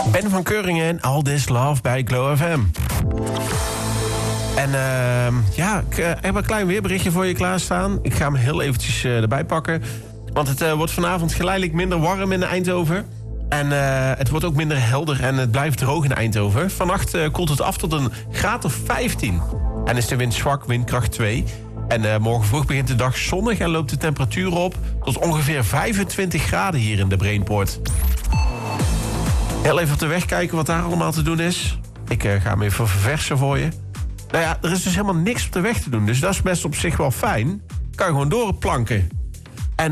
Ben van Keuringen en All This Love bij Glow FM. En ik heb een klein weerberichtje voor je klaarstaan. Ik ga hem heel eventjes erbij pakken. Want het wordt vanavond geleidelijk minder warm in Eindhoven. En het wordt ook minder helder en het blijft droog in Eindhoven. Vannacht koelt het af tot een graad of 15. En is de wind zwak, windkracht 2. En morgen vroeg begint de dag zonnig en loopt de temperatuur op tot ongeveer 25 graden hier in de Brainport. Heel even op de weg kijken wat daar allemaal te doen is. Ik ga hem even verversen voor je. Nou ja, er is dus helemaal niks op de weg te doen. Dus dat is best op zich wel fijn. Kan je gewoon doorplanken.